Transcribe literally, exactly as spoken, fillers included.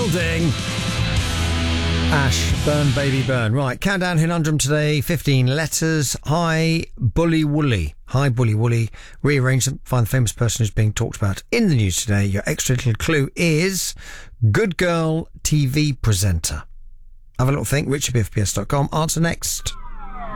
building. Ash, burn, baby, burn. Right, countdown conundrum today, fifteen letters. Hi, Bully Wooly. Hi, Bully Wooly. Rearrange them. Find the famous person who's being talked about in the news today. Your extra little clue is Good Girl T V presenter. Have a little think. richard b f p s dot com. Answer next.